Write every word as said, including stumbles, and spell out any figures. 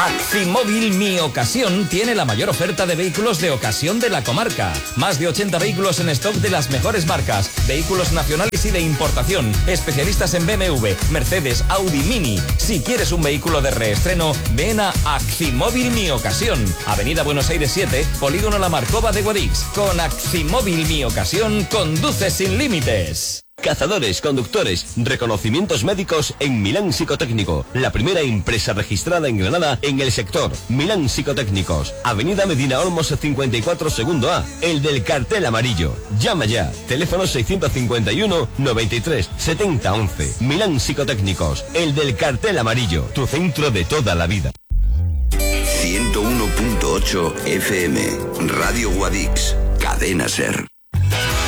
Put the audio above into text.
Actimóvil Mi Ocasión tiene la mayor oferta de vehículos de ocasión de la comarca. Más de ochenta vehículos en stock de las mejores marcas, vehículos nacionales y de importación, especialistas en B M W, Mercedes, Audi, Mini. Si quieres un vehículo de reestreno, ven a Actimóvil Mi Ocasión, Avenida Buenos Aires siete, Polígono La Marcova de Guadix. Con Actimóvil Mi Ocasión, conduce sin límites. Cazadores, conductores, reconocimientos médicos en Milán Psicotécnico. La primera empresa registrada en Granada en el sector. Milán Psicotécnicos. Avenida Medina Olmos cincuenta y cuatro segundo A. El del cartel amarillo. Llama ya. Teléfono seiscientos cincuenta y uno, noventa y tres, setenta, once. Milán Psicotécnicos. El del cartel amarillo. Tu centro de toda la vida. ciento uno punto ocho F M. Radio Guadix. Cadena Ser.